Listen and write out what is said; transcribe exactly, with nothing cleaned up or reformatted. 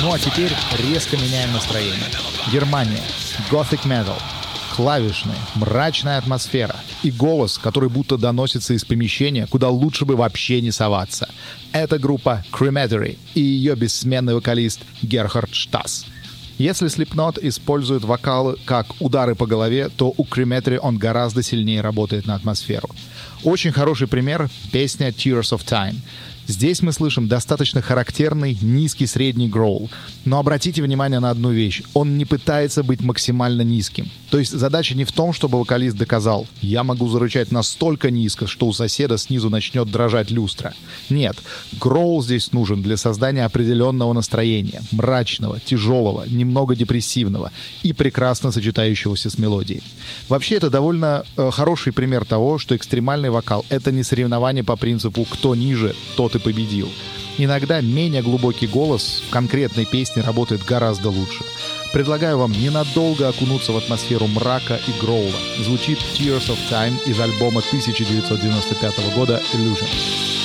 Ну а теперь резко меняем настроение. Германия. Gothic Metal. Клавишные, мрачная атмосфера и голос, который будто доносится из помещения, куда лучше бы вообще не соваться. Это группа Crematory и ее бессменный вокалист Герхард Штасс. Если Slipknot использует вокалы как удары по голове, то у Crematory он гораздо сильнее работает на атмосферу. Очень хороший пример — песня Tears of Time. Здесь мы слышим достаточно характерный низкий средний гроул. Но обратите внимание на одну вещь. Он не пытается быть максимально низким. То есть задача не в том, чтобы вокалист доказал: я могу зарычать настолько низко, что у соседа снизу начнет дрожать люстра. Нет, гроул здесь нужен для создания определенного настроения. Мрачного, тяжелого, немного депрессивного и прекрасно сочетающегося с мелодией. Вообще это довольно э, хороший пример того, что экстремальный вокал — это не соревнование по принципу «кто ниже, тот и победил». Иногда менее глубокий голос в конкретной песне работает гораздо лучше. Предлагаю вам ненадолго окунуться в атмосферу мрака и гроула. Звучит Tears of Time из альбома тысяча девятьсот девяносто пятого года Illusion.